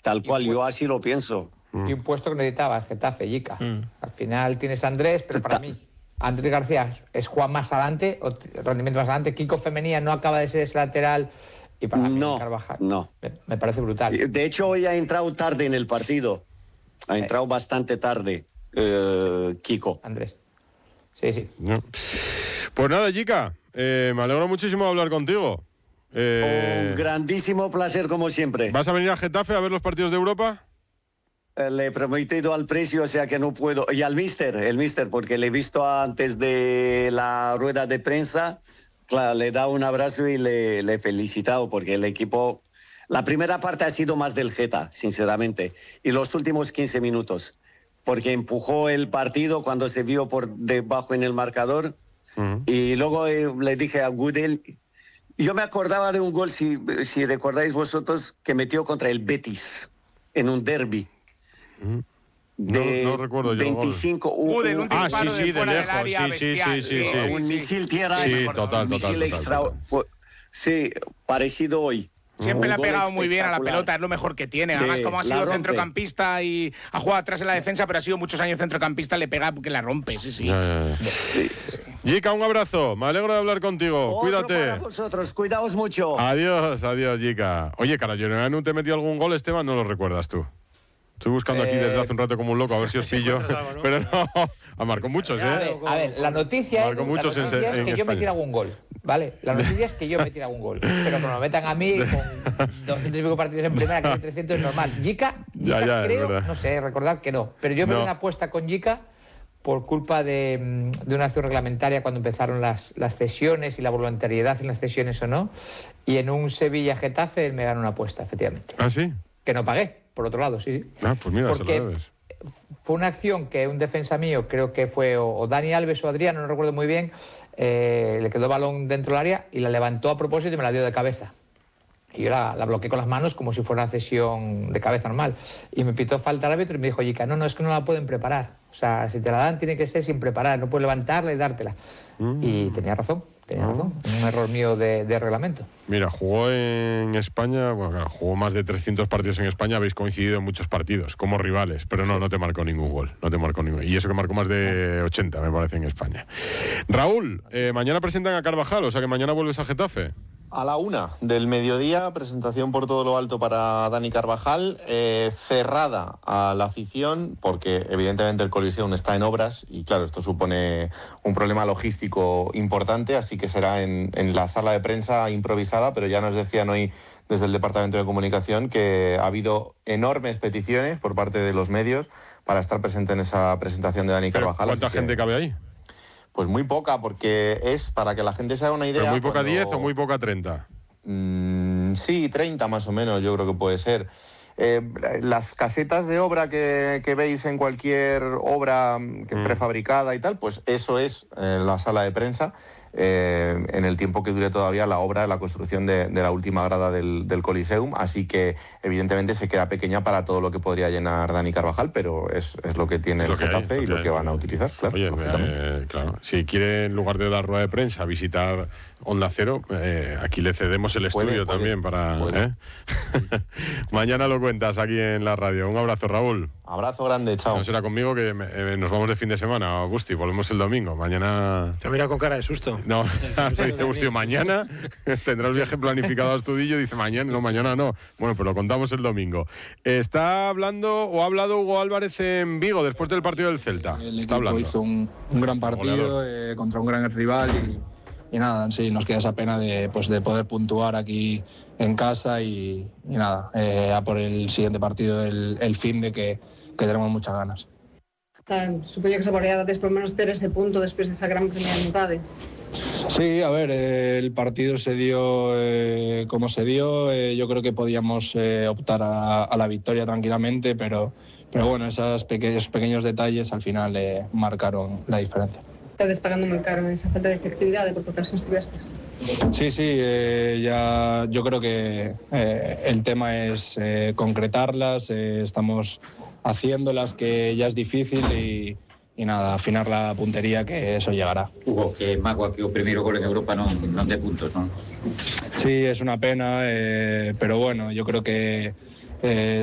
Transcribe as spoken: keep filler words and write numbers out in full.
Tal cual, yo así lo pienso. Y un puesto que necesitaba, el Getafe, Yica. Mm. Al final tienes a Andrés, pero para mí, Andrés García es Juan más adelante, o rendimiento más adelante. Kiko Femenía no acaba de ser ese lateral. Y para mí, no, Carvajal, no. Me, me parece brutal. De hecho, hoy ha entrado tarde en el partido. Ha entrado eh. bastante tarde, eh, Kiko. Andrés. Sí, sí. No. Pues nada, Yica, eh, me alegro muchísimo de hablar contigo. Eh, Un grandísimo placer, como siempre. ¿Vas a venir a Getafe a ver los partidos de Europa? Eh, le he prometido al precio, o sea que no puedo. Y al mister, el mister, porque le he visto antes de la rueda de prensa. Claro, le he dado un abrazo y le, le he felicitado, porque el equipo... La primera parte ha sido más del Geta, sinceramente. Y los últimos quince minutos. Porque empujó el partido cuando se vio por debajo en el marcador. Uh-huh. Y luego eh, le dije a Gudel... Yo me acordaba de un gol, si, si recordáis vosotros, que metió contra el Betis en un derbi. Uh-huh. De no, no recuerdo yo. veinticinco. Gudel, un ah, sí, sí, de, de lejos. Sí, sí, sí, sí, sí. Un sí. misil tierra. Sí, total, un total, misil total, extra. total. Sí, parecido hoy. Siempre le ha pegado muy bien a la pelota, es lo mejor que tiene. Además, sí, como ha sido centrocampista y ha jugado atrás en la defensa, pero ha sido muchos años centrocampista, le pega porque la rompe, sí, sí. Eh, sí. Yica, un abrazo. Me alegro de hablar contigo. Otro Cuídate. Para vosotros, cuidaos mucho. Adiós, adiós, Yica. Oye, Carayoneanu, ¿te metió algún gol, Esteban? ¿No lo recuerdas tú? Estoy buscando eh... aquí desde hace un rato como un loco, a ver si os pillo. Algo, ¿no? Pero no, ah, marcó muchos, ¿eh? A ver, a ver la noticia, es, muchos la noticia en, es en que España. yo me tire algún gol, ¿vale? La noticia es que yo me tire algún gol. Pero que me metan a mí con doscientos y pico partidos en primera, que hay trescientos es normal. Yica, Yica ya, ya, creo, no sé, recordar que no. Pero yo me no. di una apuesta con Yica por culpa de, de una acción reglamentaria cuando empezaron las, las cesiones y la voluntariedad en las cesiones o no. Y en un Sevilla-Getafe él me ganó una apuesta, efectivamente. ¿Ah, sí? Que no pagué. Por otro lado, sí, sí. Ah, pues mira, porque se lo debes. Fue una acción que un defensa mío, creo que fue o, o Dani Alves o Adriano, no recuerdo muy bien, eh, le quedó balón dentro del área y la levantó a propósito y me la dio de cabeza. Y yo la, la bloqueé con las manos como si fuera una cesión de cabeza normal. Y me pitó falta el árbitro y me dijo, Yica, no, no, es que no la pueden preparar. O sea, si te la dan tiene que ser sin preparar, no puedes levantarla y dártela. Mm. Y tenía razón. Tenía razón, un error mío de, de reglamento. Mira, jugó en España, bueno, claro, jugó más de trescientos partidos en España, habéis coincidido en muchos partidos, como rivales, pero no, no te marcó ningún gol, no te marcó ningún. Y eso que marcó más de ochenta, me parece, en España. Raúl, eh, mañana presentan a Carvajal, o sea que mañana vuelves a Getafe. A la una del mediodía, presentación por todo lo alto para Dani Carvajal, eh, cerrada a la afición, porque evidentemente el Coliseum está en obras y claro, esto supone un problema logístico importante, así que será en, en la sala de prensa improvisada, pero ya nos decían hoy desde el Departamento de Comunicación que ha habido enormes peticiones por parte de los medios para estar presente en esa presentación de Dani Carvajal. ¿Cuánta gente que... cabe ahí? Pues muy poca, porque es para que la gente se haga una idea. ¿Pero muy poca cuando... diez o muy poca treinta? Mm, sí, treinta más o menos, yo creo que puede ser. Eh, las casetas de obra que, que veis en cualquier obra que mm. prefabricada y tal, pues eso es eh, la sala de prensa. Eh, en el tiempo que dure todavía la obra, la construcción de, de la última grada del, del Coliseum, así que evidentemente se queda pequeña para todo lo que podría llenar Dani Carvajal, pero es, es lo que tiene el Getafe y lo que van a utilizar, claro. Oye, eh, claro, si quiere en lugar de dar rueda de prensa visitar Onda Cero, eh, aquí le cedemos el puede, estudio puede, también para... ¿eh? Mañana lo cuentas aquí en la radio. Un abrazo, Raúl. Abrazo grande, chao. No será conmigo que me, eh, nos vamos de fin de semana, Gusti, volvemos el domingo. Mañana... Te mira con cara de susto. No, dice Gusti, mañana tendrá el viaje planificado a Astudillo, dice mañana, no, mañana no. Bueno, pues lo contamos el domingo. Está hablando, o ha hablado Hugo Álvarez en Vigo, después del partido del Celta. El Está equipo hablando. hizo un, un gran partido eh, contra un gran rival y, y nada, sí, nos queda esa pena de, pues, de poder puntuar aquí en casa y, y nada, eh, a por el siguiente partido el, el fin de que, que tenemos muchas ganas. Supoño que se podría por lo menos ter ese punto después de esa gran primera mitad. Sí, a ver, eh, el partido se dio eh, como se dio. Eh, yo creo que podíamos eh, optar a, a la victoria tranquilamente, pero, pero bueno, esos pequeños, pequeños detalles al final eh, marcaron la diferencia. Estades pagando moi caro esa falta de efectividade por ocasións tuvestes. Sí, sí, eh, ya yo creo que eh, el tema es eh, concretarlas, eh, estamos haciéndolas, que ya es difícil y, y nada, afinar la puntería, que eso llegará. Hugo, que mágoa que o primeiro gol en Europa non, non de puntos, non? Sí, es una pena, eh, pero bueno, yo creo que eh,